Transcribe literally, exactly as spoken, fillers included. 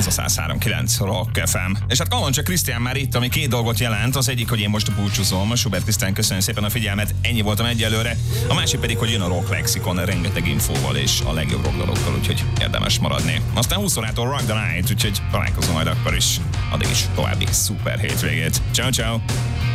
Ez a száz három kilenc Rock ef em. És hát Kaloncsák Krisztián már itt, ami két dolgot jelent. Az egyik, hogy én most búcsúzom. Schubert Krisztián, köszönöm szépen a figyelmet. Ennyi voltam egyelőre. A másik pedig, hogy jön a Rock Lexikon rengeteg infóval és a legjobb rock dalokkal, úgyhogy érdemes maradni. Aztán húsz órától Rock the Night, úgyhogy találkozom majd akkor is. Addig is további szuper hétvégét. Ciao, ciao.